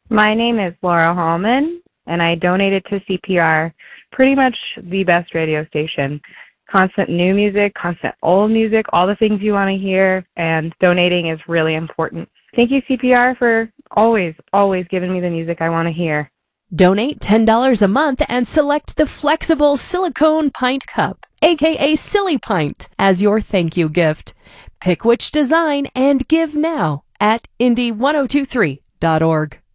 My name is Laura Hallman, and I donated to CPR, pretty much the best radio station. Constant new music, constant old music, all the things you want to hear, and donating is really important. Thank you, CPR, for always giving me the music I want to hear. Donate $10 a month and select the flexible silicone pint cup, aka Silly Pint, as your thank you gift. Pick which design and give now at indie1023.org.